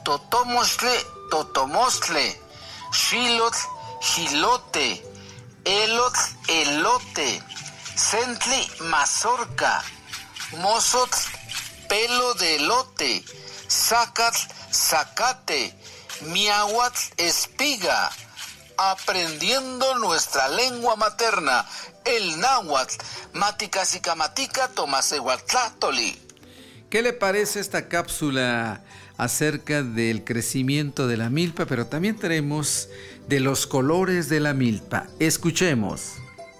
totomostle, totomostle, xilotl, gilote, elotl, elote, centli, mazorca, mozotl, pelo de elote, zacatl, zacate, miahuatl, espiga. Aprendiendo nuestra lengua materna, el náhuatl, maticasicamatica tomasehuatlátoli. ¿Qué le parece esta cápsula acerca del crecimiento de la milpa? Pero también tenemos de los colores de la milpa. Escuchemos.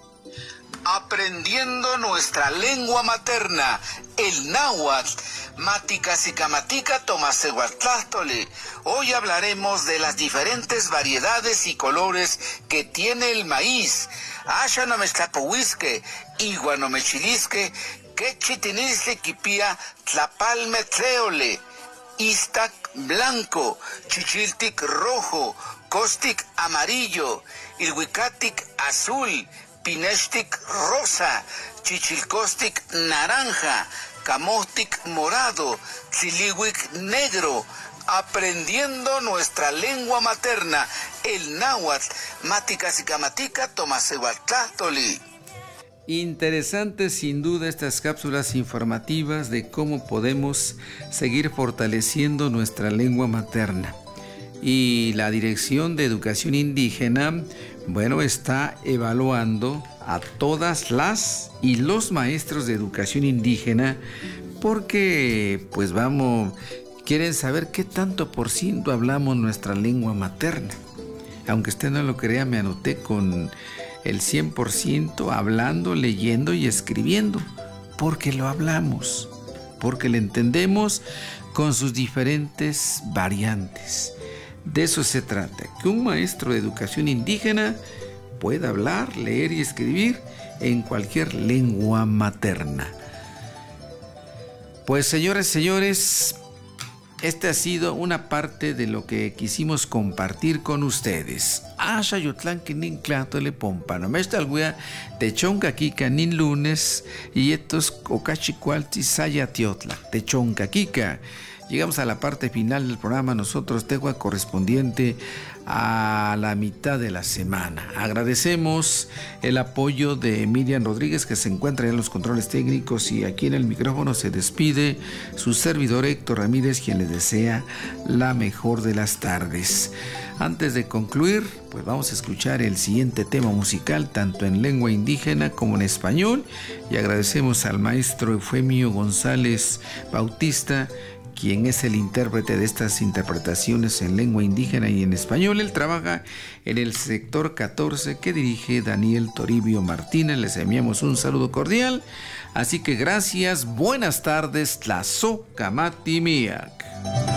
Aprendiendo nuestra lengua materna, el náhuatl, maticasicamatica tomasehuatlátoli. Hoy hablaremos de las diferentes variedades y colores que tiene el maíz. Asha no me tlapohuisque, igua no me chilisque, que chitinisle quipía tlapalme tleole, istac blanco, chichiltic rojo, costic amarillo, ilhuicatic azul, pineshtic rosa, chichilcostic naranja, camotic morado, tzilihuic negro. Aprendiendo nuestra lengua materna, el náhuatl, maticasicamatica tomasehuatlátoli. Interesantes sin duda estas cápsulas informativas de cómo podemos seguir fortaleciendo nuestra lengua materna. Y la Dirección de Educación Indígena, está evaluando a todas las y los maestros de educación indígena porque, quieren saber qué tanto por ciento hablamos nuestra lengua materna. Aunque usted no lo crea, me anoté con el 100% hablando, leyendo y escribiendo, porque lo hablamos, porque lo entendemos con sus diferentes variantes. De eso se trata, que un maestro de educación indígena pueda hablar, leer y escribir en cualquier lengua materna. Pues señores, esta ha sido una parte de lo que quisimos compartir con ustedes. Ashayutlán kinin clatole pompano. Meshtalguya techonca kika nin lunes y estos ocachicualti sayatiotla. Techonca kika. Llegamos a la parte final del programa, nosotros Tegua, correspondiente a la mitad de la semana. Agradecemos el apoyo de Miriam Rodríguez, que se encuentra en los controles técnicos, y aquí en el micrófono se despide su servidor Héctor Ramírez, quien les desea la mejor de las tardes. Antes de concluir, vamos a escuchar el siguiente tema musical, tanto en lengua indígena como en español, y agradecemos al maestro Eufemio González Bautista, quien es el intérprete de estas interpretaciones en lengua indígena y en español. Él trabaja en el sector 14 que dirige Daniel Toribio Martínez. Les enviamos un saludo cordial. Así que gracias, buenas tardes, Tlazocamatimiac.